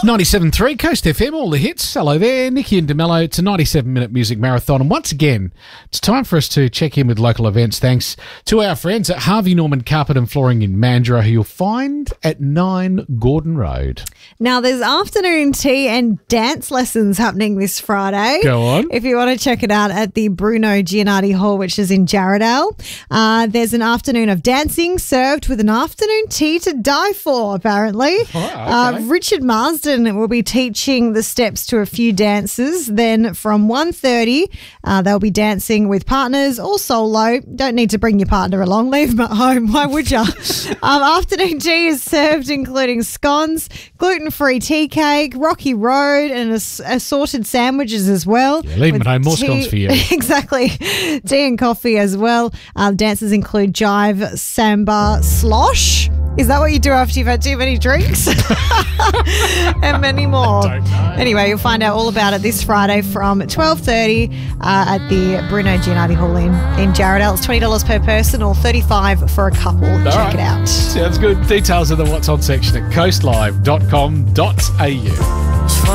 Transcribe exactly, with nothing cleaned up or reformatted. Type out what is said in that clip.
ninety-seven point three Coast F M, all the hits. Hello there, Nikki and DeMello. It's a ninety-seven minute music marathon. And once again, it's time for us to check in with local events thanks to our friends at Harvey Norman Carpet and Flooring in Mandurah, who you'll find at nine Gordon Road. Now, there's afternoon tea and dance lessons happening this Friday. Go on. If you want to check it out at the Bruno Gianardi Hall, which is in Jarrahdale. Uh, there's an afternoon of dancing served with an afternoon tea to die for, apparently. Oh, okay. uh, Richard Marsden will be teaching the steps to a few dances. Then from one thirty, uh, they'll be dancing with partners or solo. Don't need to bring your partner along. Leave them at home. Why would you? um, afternoon tea is served including scones, gluten-free tea cake, Rocky Road and ass- assorted sandwiches as well. Yeah, leave them at home. More tea- scones for you. Exactly. Tea and coffee as well. Uh, dances include jive, samba, slosh. Is that what you do after you've had too many drinks? And many more. I don't know. Anyway, you'll find out all about it this Friday from twelve thirty uh, at the Bruno Gianardi Hall in, in Jarrahdale. It's twenty dollars per person or thirty-five dollars for a couple. All Check right. it out. Sounds good. Details of the What's On section at coastlive dot com dot a u.